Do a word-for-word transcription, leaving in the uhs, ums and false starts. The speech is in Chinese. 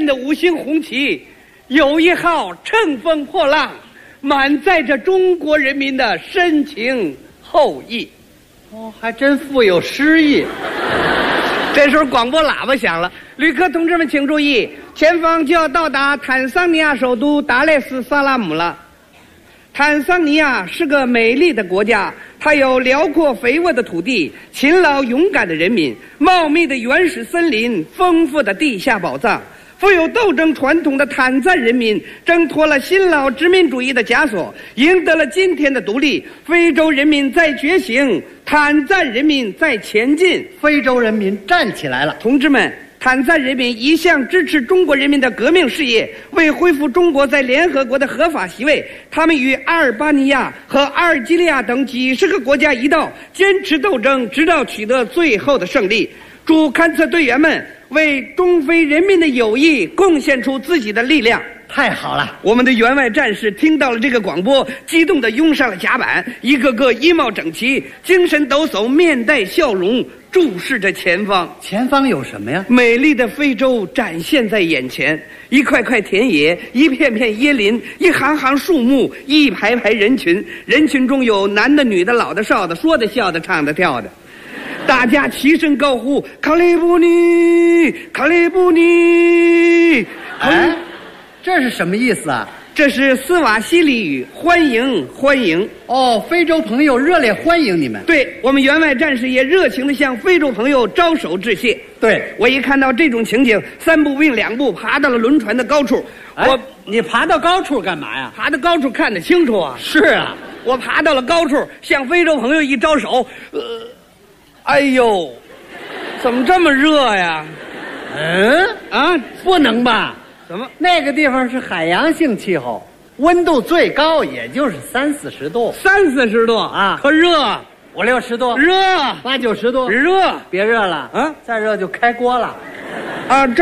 的五星红旗，有一号乘风破浪，满载着中国人民的深情厚谊。 哦，还真富有诗意。 这时候广播喇叭响了，旅客同志们请注意，前方就要到达坦桑尼亚首都达赖斯萨拉姆了。坦桑尼亚是个美丽的国家，它有辽阔肥沃的土地、勤劳勇敢的人民、茂密的原始森林、丰富的地下宝藏。富有斗争传统的坦赞人民挣脱了新老殖民主义的枷锁，赢得了今天的独立。非洲人民在觉醒，坦赞人民在前进。 非洲人民站起来了， 同志们，坦赞人民一向支持中国人民的革命事业，为恢复中国在联合国的合法席位，他们与阿尔巴尼亚和阿尔及利亚等几十个国家一道，坚持斗争，直到取得最后的胜利。祝勘测队员们为中非人民的友谊贡献出自己的力量。 太好了！ 我们的员外战士听到了这个广播，激动地拥上了甲板，一个个衣帽整齐，精神抖擞，面带笑容，注视着前方。 前方有什么呀？ 美丽的非洲展现在眼前，一块块田野，一片片椰林，一行行树木，一排排人群。人群中有男的、女的、老的、少的，说的、笑的、唱的、跳的。大家齐声高呼：“卡利布尼，卡利布尼！” 哎，这是什么意思啊？ 这是斯瓦希里语，欢迎欢迎。 哦，非洲朋友热烈欢迎你们。 对，我们员外战士也热情地向非洲朋友招手致谢。 对， 我一看到这种情景，三步并两步爬到了轮船的高处。 哎、 我你爬到高处干嘛呀？ 爬到高处看得清楚啊。 是啊， 我爬到了高处，向非洲朋友一招手，呃，哎呦，怎么这么热呀？ 嗯啊， 不能吧？ 怎么？ 那个地方是海洋性气候，温度最高也就是三四十度， 三四十度啊， 可热， 五六十度， 热， 八九十度， 热， 别热了啊！ 再热就开锅了。 啊，这。